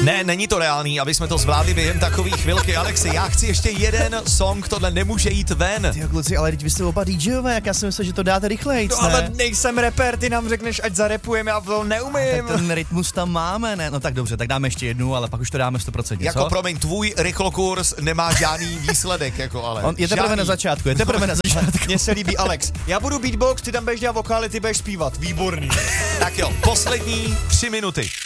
Ne, není to reálný, aby jsme to zvládli během takové chvilky. Alexi, já chci ještě jeden song, tohle nemůže jít ven. Ty kluci, ale teď vy jste oba DJové, jak já si myslel, že to dáte rychleji, No ale nejsem rapper, ty nám řekneš, ať zarepujeme, já to neumím. Tak ten rytmus tam máme, ne? No tak dobře, tak dáme ještě jednu, ale pak už to dáme 100%, Jako co? promiň, tvůj rychlokurs nemá žádný výsledek, jako ale. On je teprve na začátku, Mně se líbí Alex. Já budu beatbox, ty tam budeš dělat vokály, ty budeš zpívat. Výborný. Tak jo, poslední 3 minuty.